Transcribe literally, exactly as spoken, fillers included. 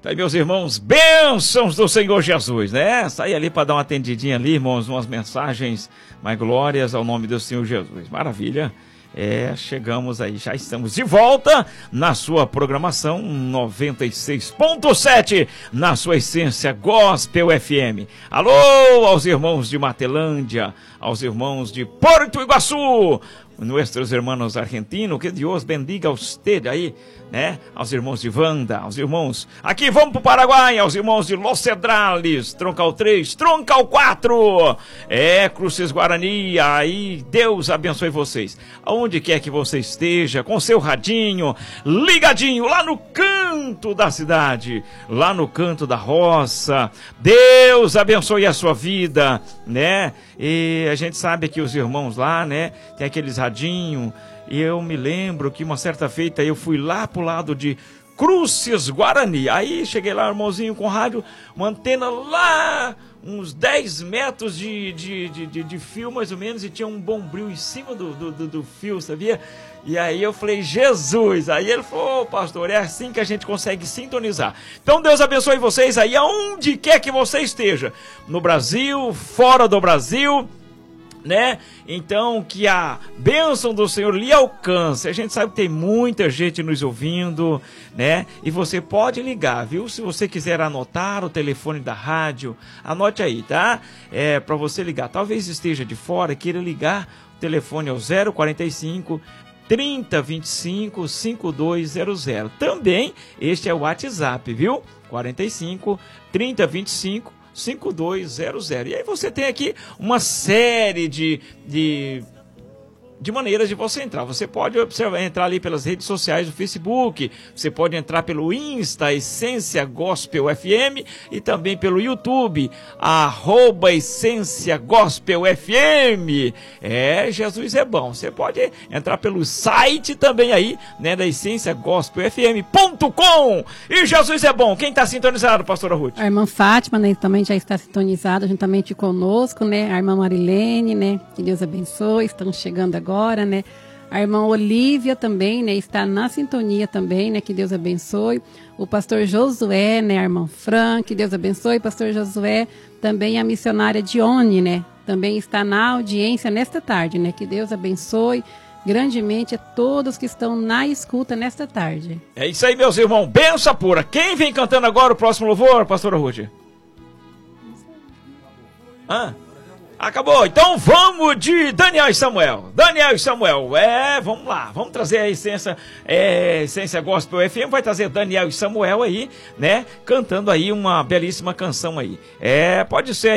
Tá aí, meus irmãos, bênçãos do Senhor Jesus, né? Saí ali para dar uma atendidinha ali, irmãos, umas mensagens, mas glórias ao nome do Senhor Jesus. Maravilha. É, chegamos aí, já estamos de volta na sua programação noventa e seis ponto sete, na sua essência Gospel F M. Alô aos irmãos de Matelândia, aos irmãos de Porto Iguaçu, nossos irmãos argentinos, que Deus bendiga usted aí, né? Aos irmãos de Wanda, aos irmãos, aqui vamos pro Paraguai, aos irmãos de Los Cedrales, Troncal três, Troncal quatro, é, Cruces Guarani, aí Deus abençoe vocês, aonde quer que você esteja, com seu radinho, ligadinho, lá no canto da cidade, lá no canto da roça, Deus abençoe a sua vida, né? E a gente sabe que os irmãos lá, né, tem aqueles radinhos, e eu me lembro que uma certa feita eu fui lá pro lado de Cruces Guarani, aí cheguei lá, irmãozinho, com rádio, uma antena lá, uns dez metros de, de, de, de, de fio mais ou menos, e tinha um bombril em cima do, do, do, do fio, sabia? E aí eu falei, Jesus, aí ele falou, oh, pastor, é assim que a gente consegue sintonizar. Então Deus abençoe vocês aí, aonde quer que você esteja, no Brasil, fora do Brasil, né? Então que a bênção do Senhor lhe alcance. A gente sabe que tem muita gente nos ouvindo, né? E você pode ligar, viu? Se você quiser anotar o telefone da rádio, anote aí, tá? É para você ligar. Talvez esteja de fora, queira ligar, o telefone é o zero quarenta e cinco, trinta, vinte e cinco, cinquenta e dois zero zero. Também este é o WhatsApp, viu? quarenta e cinco, trinta, vinte e cinco, cinquenta e dois zero zero. E aí você tem aqui uma série de, de, de maneiras de você entrar. Você pode observar, entrar ali pelas redes sociais do Facebook, você pode entrar pelo Insta, Essência Gospel F M, e também pelo YouTube, arroba Essência Gospel F M. É, Jesus é bom. Você pode entrar pelo site também aí, né, da essência gospel f m ponto com. E Jesus é bom. Quem está sintonizado, pastora Ruth? A irmã Fátima, né, também já está sintonizada juntamente conosco, né? A irmã Marilene, né? Que Deus abençoe, estão chegando agora, né? A irmã Olívia também, né? Está na sintonia também, né? Que Deus abençoe. O pastor Josué, né? A irmã Fran, que Deus abençoe. Pastor Josué, também a missionária Dione, né? Também está na audiência nesta tarde, né? Que Deus abençoe grandemente a todos que estão na escuta nesta tarde. É isso aí, meus irmãos. Benção pura. Quem vem cantando agora o próximo louvor, pastora Ruth? Hã? Acabou, então vamos de Daniel e Samuel. Daniel e Samuel, é, vamos lá, vamos trazer a essência, é, essência Gospel F M, vai trazer Daniel e Samuel aí, né, cantando aí uma belíssima canção aí. É, pode ser